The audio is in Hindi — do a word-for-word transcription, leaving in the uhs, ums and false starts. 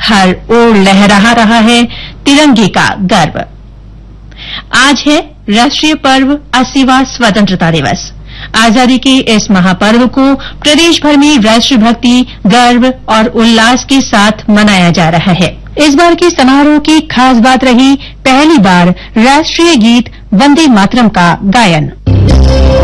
हर ओर लहरा रहा है तिरंगे का गर्व। आज है राष्ट्रीय पर्व अस्सीवां स्वतंत्रता दिवस। आजादी के इस महापर्व को प्रदेश भर में राष्ट्रभक्ति, गर्व और उल्लास के साथ मनाया जा रहा है। इस बार के समारोह की खास बात रही पहली बार राष्ट्रीय गीत वंदे मातरम का गायन।